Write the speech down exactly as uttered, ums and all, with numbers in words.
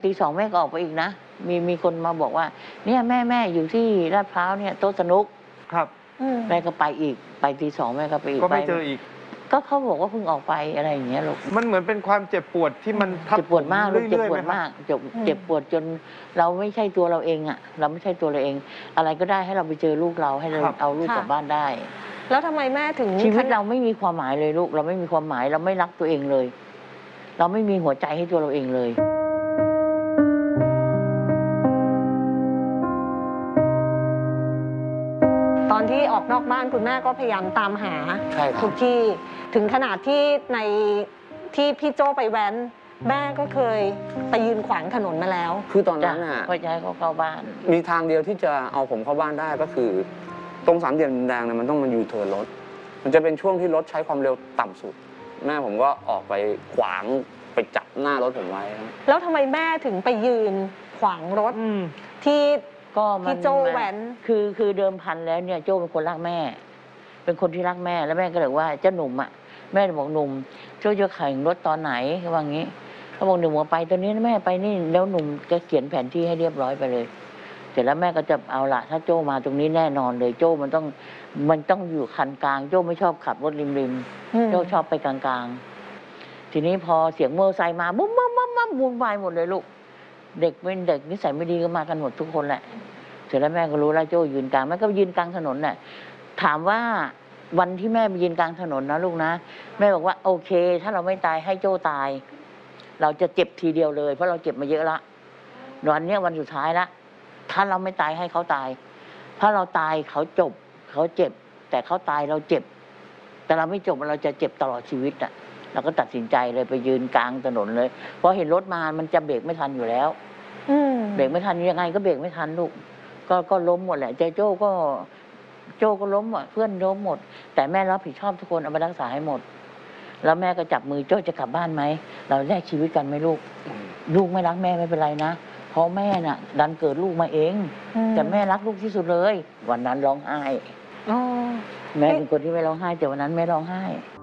ตีสองแม่ก็ออกไปอีกนะมีมีคนมาบอกว่าเนี่ยแม่แม่อยู่ที่ลาดพร้าวเนี่ยโต๊ะสนุกครับแม่ก็ไปอีกไปตีสองแม่ก็ไปอีกก็ไม่เจออีกก็เขาบอกว่าเพิ่งออกไปอะไรอย่างเงี้ยลูกมันเหมือนเป็นความเจ็บปวดที่มันทับเจ็บปวดมากลูกเจ็บปวดมากเจ็บเจ็บปวดจนเราไม่ใช่ตัวเราเองอ่ะเราไม่ใช่ตัวเราเอง อะไรก็ได้ให้เราไปเจอลูกเราให้เราเอาลูกกลับบ้านได้แล้วทำไมแม่ถึงชีวิตเราไม่มีความหมายเลยลูกเราไม่มีความหมายเราไม่รักตัวเองเลย เราไม่มีหัวใจให้ตัวเราเองเลยตอนที่ออกนอกบ้านคุณแม่ก็พยายามตามหาทุกที่ถึงขนาดที่ในที่พี่โจ้ไปแว้นแม่ก็เคยไปยืนขวางถนนมาแล้วคือตอนนั้นน่ะก็จะให้เขาเข้าบ้านมีทางเดียวที่จะเอาผมเข้าบ้านได้ก็คือตรงสามเหลี่ยมแดงเนี่ยมันต้องมันยูเทิร์นรถมันจะเป็นช่วงที่รถใช้ความเร็วต่ำสุดแม่ผมก็ออกไปขวางไปจับหน้ารถผมไว้แล้วทำไมแม่ถึงไปยืนขวางรถที่ก็พี่โจ้แว้นคือคือเดิมพันแล้วเนี่ยโจ้เป็นคนรักแม่เป็นคนที่รักแม่แล้วแม่ก็เลยว่าเจ้าหนุ่มอ่ะแม่บอกหนุ่มโจ้จะแข่งรถตอนไหนเขาว่างี้เขาบอกหนุ่มว่าไปตอนนี้แม่ไปนี่แล้วหนุ่มจะเขียนแผนที่ให้เรียบร้อยไปเลยเสร็จแล้วแม่ก็จะเอาละถ้าโจ้มาตรงนี้แน่นอนเลยโจ้มันต้องมันต้องอยู่คันกลางโจ้ไม่ชอบขับรถริมริมโจ้ชอบไปกลางๆทีนี้พอเสียงมอเตอร์ไซค์มาบุ้มบุ้มบุ้มบุ้มวุ่นวายหมดเลยลูกเด็กเป็นเด็กนิสัยไม่ดีก็มากันหมดทุกคนแหละเสร็จแล้วแม่ก็รู้แล้วโจ้ยืนกลางแม่ก็ยืนกลางถนนน่ะถามว่าวันที่แม่ไปยืนกลางถนนนะลูกนะแม่บอกว่าโอเคถ้าเราไม่ตายให้โจ้ตายเราจะเจ็บทีเดียวเลยเพราะเราเจ็บมาเยอะละวันนี้วันสุดท้ายละถ้าเราไม่ตายให้เขาตายถ้าเราตายเขาจบเขาเจ็บแต่เขาตายเราเจ็บแต่เราไม่จบเราจะเจ็บตลอดชีวิตอ่ะเราก็ตัดสินใจเลยไปยืนกลางถนนเลยเพราะเห็นรถมามันจะเบรกไม่ทันอยู่แล้วเบรกไม่ทันยังไงก็เบรกไม่ทันลูกก็ก็ล้มหมดแหละใจโจ้ก็โจ้ก็ล้มหมดเพื่อนล้มหมดแต่แม่รับผิดชอบทุกคนเอาไปรักษาให้หมดแล้วแม่ก็จับมือโจ้จะกลับบ้านไหมเราแลกชีวิตกันไหมลูกลูกไม่รักแม่ไม่เป็นไรนะเพราะแม่น่ะดันเกิดลูกมาเองแต่แม่รักลูกที่สุดเลยวันนั้นร้องไห้แม่เป็นคนที่ไม่ร้องไห้แต่วันนั้นแม่ร้องไห้